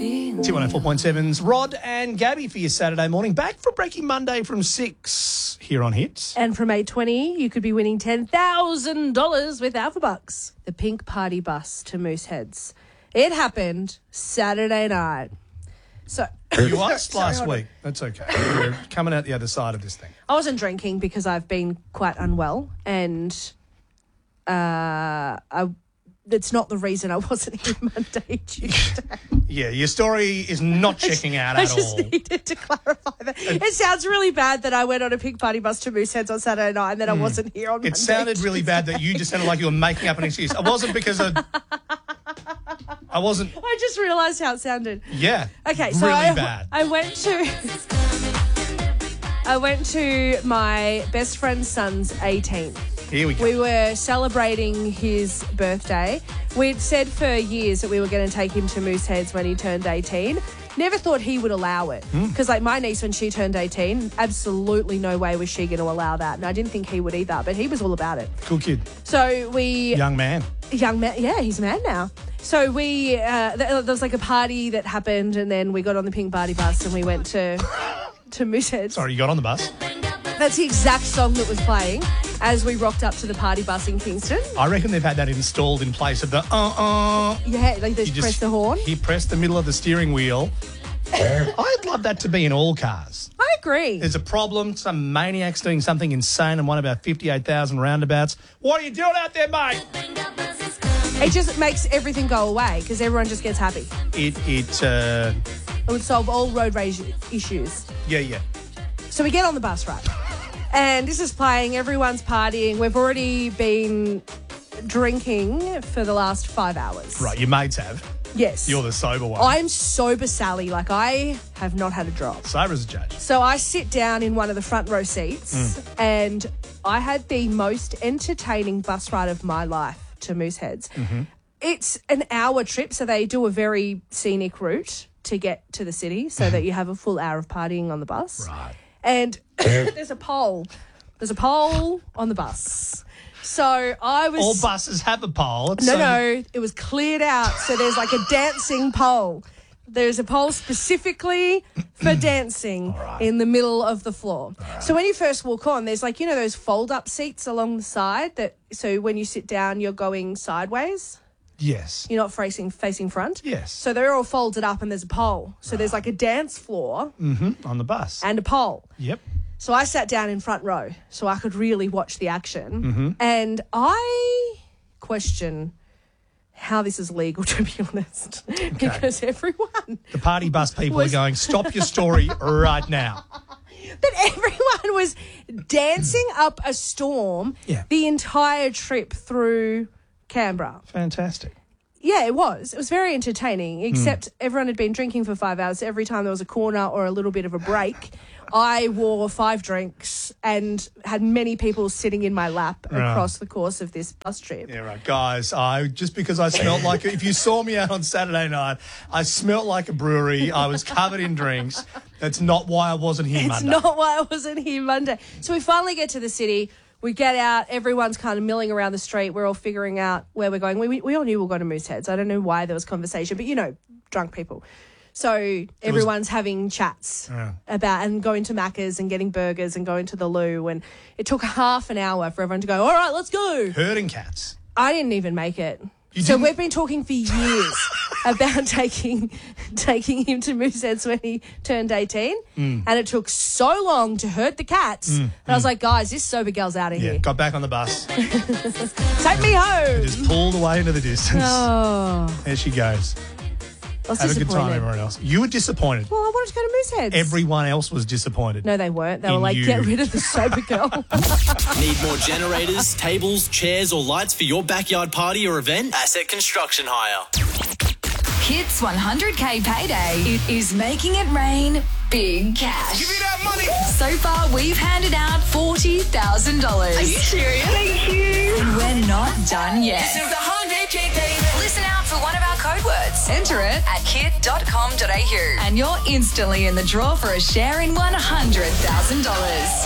T104.7's Rod and Gabby for your Saturday morning. Back for Breaking Monday from 6 here on Hits. And from 8:20, you could be winning $10,000 with Alpha Bucks. The pink party bus to Mooseheads. It happened Saturday night. So You asked last week. That's okay. We're coming out the other side of this thing. I wasn't drinking because I've been quite unwell, and that's not the reason I wasn't here Monday, Tuesday. Yeah, your story is not checking out I at all. just needed to clarify that. It sounds really bad that I went on a pig party bus to Mooseheads on Saturday night and then I wasn't here on Monday. It sounded really bad that you just sounded like you were making up an excuse. It wasn't because of... I wasn't... I just realised how it sounded. Yeah. Okay, so really bad. I went to my best friend's son's 18th. Here we go. We were celebrating his birthday. We'd said for years that we were going to take him to Mooseheads when he turned 18. Never thought he would allow it. Because, like, my niece, when she turned 18, absolutely no way was she going to allow that. And I didn't think he would either, but he was all about it. Cool kid. So we... Young man. Yeah, he's a man now. So we... there was, like, a party that happened, and then we got on the pink party bus and we went to Mooseheads. Sorry, you got on the bus? That's the exact song that was playing as we rocked up to the party bus in Kingston. I reckon they've had that installed in place of the Yeah, like they press the horn. He pressed the middle of the steering wheel. I'd love that to be in all cars. I agree. There's a problem. Some maniac's doing something insane on one of our 58,000 roundabouts. What are you doing out there, mate? It just makes everything go away because everyone just gets happy. It would solve all road rage issues. Yeah. So we get on the bus, right? And this is playing, everyone's partying. We've already been drinking for the last 5 hours. Right, your mates have. Yes. You're the sober one. I'm sober Sally. Like, I have not had a drop. Sober as a judge. So I sit down in one of the front row seats and I had the most entertaining bus ride of my life to Mooseheads. It's an hour trip, so they do a very scenic route to get to the city so that you have a full hour of partying on the bus. Right. And there's a pole. There's a pole on the bus. So I was... All buses have a pole. No, it was cleared out. So there's like a dancing pole. There's a pole specifically for dancing in the middle of the floor. So when you first walk on, there's like, you know, those fold-up seats along the side that, so when you sit down, you're going sideways. Yes. You're not facing front. Yes. So they're all folded up and there's a pole. So there's like a dance floor. On the bus. And a pole. Yep. So I sat down in front row so I could really watch the action. And I question how this is legal, to be honest. Because everyone... The party bus people are going, stop your story right now. But everyone was dancing up a storm the entire trip through Canberra. Fantastic. Yeah, it was. It was very entertaining, except everyone had been drinking for 5 hours. Every time there was a corner or a little bit of a break, I wore 5 drinks and had many people sitting in my lap across the course of this bus trip. Yeah, right. Guys, just because I smelt like... If you saw me out on Saturday night, I smelt like a brewery. I was covered in drinks. That's not why I wasn't here Monday. It's not why I wasn't here Monday. So we finally get to the city. We get out, everyone's kind of milling around the street. We're all figuring out where we're going. We all knew we were going to Mooseheads. I don't know why there was conversation, but, you know, drunk people. So everyone's having chats about and going to Macca's and getting burgers and going to the loo. And it took half an hour for everyone to go, all right, let's go. Herding cats. I didn't even make it. So we've been talking for years about taking him to Mooseheads when he turned 18. And it took so long to herd the cats that I was like, guys, this sober girl's out of here. Got back on the bus. Take me home. Just pulled away into the distance. Oh. There she goes. Have a good time, everyone else. You were disappointed. Well, I wanted to go to Mooseheads. Everyone else was disappointed. No, they weren't. They were like, get rid of the sober girl. Need more generators, tables, chairs, or lights for your backyard party or event? Asset Construction Hire. Hits 100K payday. It is making it rain big cash. Give me that money. So far, we've handed out $40,000. Are you serious? Thank you. And we're not done yet. This is the 100K payday. Listen out for one of our code words. Enter it at hit.com.au. And you're instantly in the draw for a share in $100,000.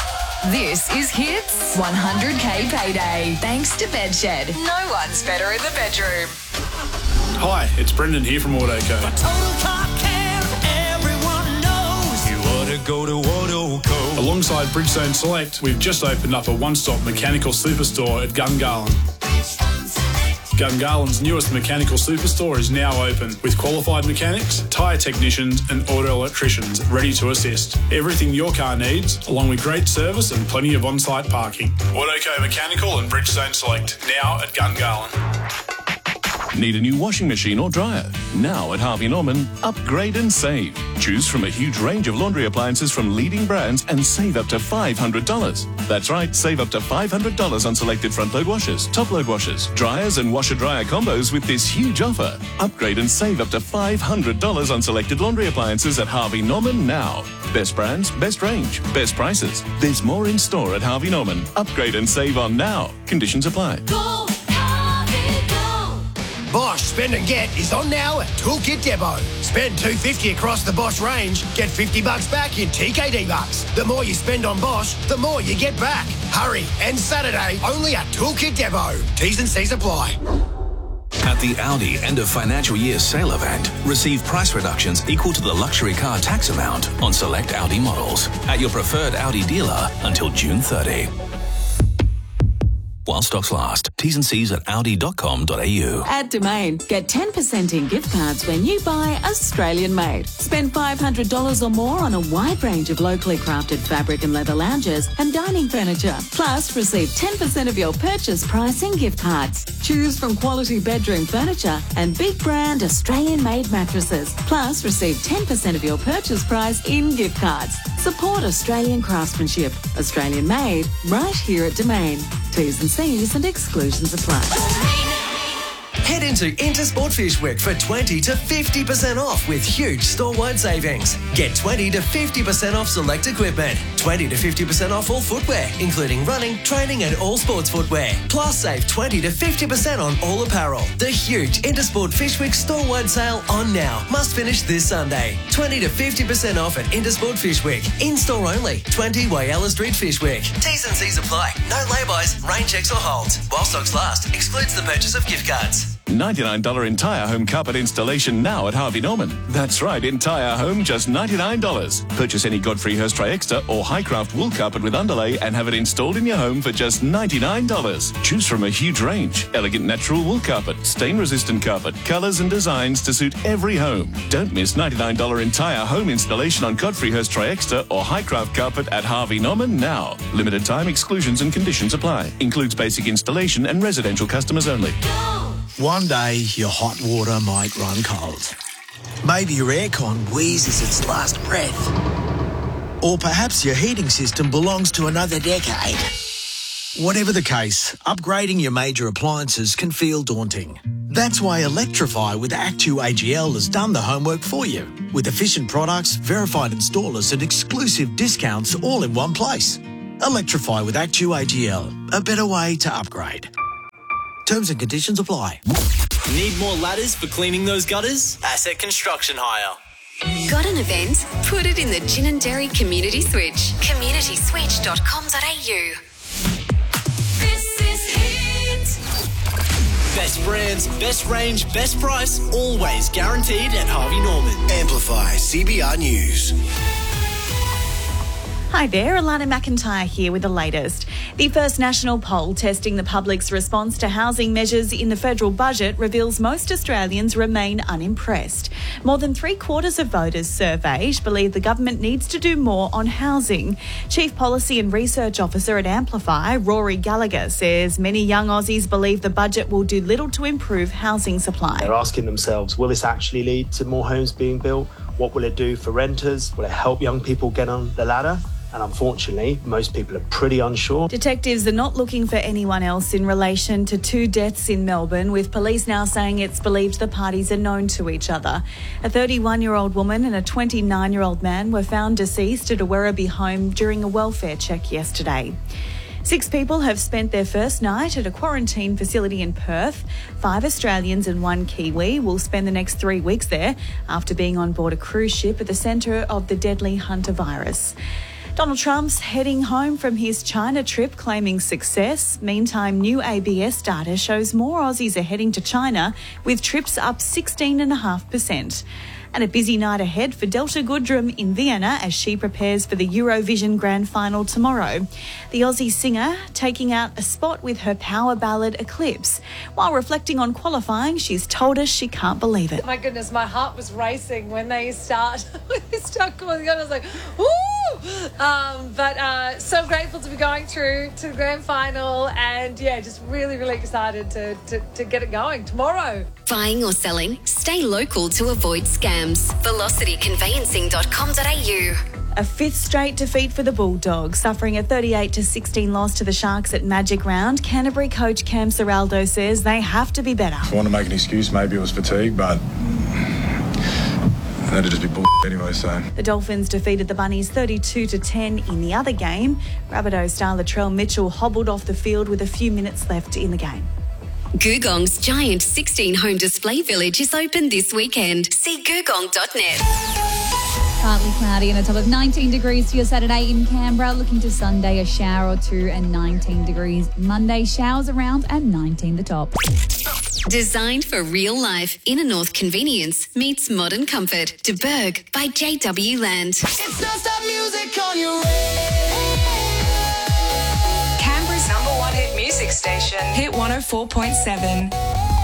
This is Hits 100K Payday. Thanks to Bedshed. No one's better in the bedroom. Hi, it's Brendan here from Autoco. For total car care, everyone knows you ought to go to Autoco. Alongside Bridgestone Select, we've just opened up a one-stop mechanical superstore at Gungahlin. Gungahlин's newest mechanical superstore is now open with qualified mechanics, tyre technicians and auto electricians ready to assist. Everything your car needs, along with great service and plenty of on-site parking. Autoco Mechanical and Bridgestone Select, now at Gungahlin. Need a new washing machine or dryer? Now at Harvey Norman, upgrade and save. Choose from a huge range of laundry appliances from leading brands and save up to $500. That's right, save up to $500 on selected front-load washers, top-load washers, dryers and washer-dryer combos with this huge offer. Upgrade and save up to $500 on selected laundry appliances at Harvey Norman now. Best brands, best range, best prices. There's more in store at Harvey Norman. Upgrade and save on now. Conditions apply. Go! Bosch Spend and Get is on now at Toolkit Depot. Spend $250 across the Bosch range, get $50 back in TKD bucks. The more you spend on Bosch, the more you get back. Hurry, and Saturday only at Toolkit Depot. T's and C's apply. At the Audi end of financial year sale event, receive price reductions equal to the luxury car tax amount on select Audi models at your preferred Audi dealer until June 30. While stocks last. T's and C's at audi.com.au. At Domain, get 10% in gift cards when you buy Australian made. Spend $500 or more on a wide range of locally crafted fabric and leather lounges and dining furniture. Plus, receive 10% of your purchase price in gift cards. Choose from quality bedroom furniture and big brand Australian made mattresses. Plus, receive 10% of your purchase price in gift cards. Support Australian craftsmanship. Australian made, right here at Domain. T's and C's and exclusions apply. Head into Intersport Fish Week for 20 to 50% off with huge store-wide savings. Get 20 to 50% off select equipment, 20 to 50% off all footwear, including running, training and all sports footwear. Plus save 20 to 50% on all apparel. The huge Intersport Fish Week store-wide sale on now. Must finish this Sunday. 20 to 50% off at Intersport Fish Week. In-store only. 20 Whyalla Street Fish Week. T's and C's apply. No lay-bys, rain checks or holds. While stocks last. Excludes the purchase of gift cards. $99 entire home carpet installation now at Harvey Norman. That's right, entire home, just $99. Purchase any Godfrey Hirst Tri-Extra or Highcraft wool carpet with underlay and have it installed in your home for just $99. Choose from a huge range. Elegant natural wool carpet, stain-resistant carpet, colours and designs to suit every home. Don't miss $99 entire home installation on Godfrey Hirst Tri-Extra or Highcraft carpet at Harvey Norman now. Limited time exclusions and conditions apply. Includes basic installation and residential customers only. One day, your hot water might run cold. Maybe your aircon wheezes its last breath. Or perhaps your heating system belongs to another decade. Whatever the case, upgrading your major appliances can feel daunting. That's why Electrify with Actu AGL has done the homework for you. With efficient products, verified installers and exclusive discounts all in one place. Electrify with Actu AGL, a better way to upgrade. Terms and conditions apply. Need more ladders for cleaning those gutters? Asset Construction Hire. Got an event? Put it in the Gin and Dairy Community Switch. communityswitch.com.au. This is Hit. Best brands, best range, best price, always guaranteed at Harvey Norman. Amplify CBR News. Hi there, Alana McIntyre here with the latest. The first national poll testing the public's response to housing measures in the federal budget reveals most Australians remain unimpressed. More than 3/4 of voters surveyed believe the government needs to do more on housing. Chief Policy and Research Officer at Amplify, Rory Gallagher, says many young Aussies believe the budget will do little to improve housing supply. They're asking themselves, will this actually lead to more homes being built? What will it do for renters? Will it help young people get on the ladder? And unfortunately, most people are pretty unsure. Detectives are not looking for anyone else in relation to 2 deaths in Melbourne, with police now saying it's believed the parties are known to each other. A 31-year-old woman and a 29-year-old man were found deceased at a Werribee home during a welfare check yesterday. 6 people have spent their first night at a quarantine facility in Perth. 5 Australians and 1 Kiwi will spend the next 3 weeks there after being on board a cruise ship at the centre of the deadly Hunter virus. Donald Trump's heading home from his China trip claiming success. Meantime, new ABS data shows more Aussies are heading to China, with trips up 16.5%. And a busy night ahead for Delta Goodrem in Vienna as she prepares for the Eurovision Grand Final tomorrow. The Aussie singer taking out a spot with her power ballad Eclipse. While reflecting on qualifying, she's told us she can't believe it. My goodness, my heart was racing when they start calling on. I was like, woo! But so grateful to be going through to the grand final, and yeah, just really, really excited to get it going tomorrow. Buying or selling? Stay local to avoid scams. VelocityConveyancing.com.au. A fifth straight defeat for the Bulldogs, suffering a 38-16 loss to the Sharks at Magic Round. Canterbury coach Cam Serraldo says they have to be better. If I want to make an excuse, maybe it was fatigue, but that'd just be bull anyway, so. The Dolphins defeated the Bunnies 32-10 in the other game. Rabbitoh star Latrell Mitchell hobbled off the field with a few minutes left in the game. Googong's giant 16-home display village is open this weekend. See googong.net. Partly cloudy and a top of 19 degrees for your Saturday in Canberra. Looking to Sunday, a shower or two and 19 degrees. Monday, showers around and 19 the top. Designed for real life, Inner North convenience meets modern comfort. De Berg by JW Land. It's non-stop music on your radio. Canberra's #1 hit music station. Hit 104.7.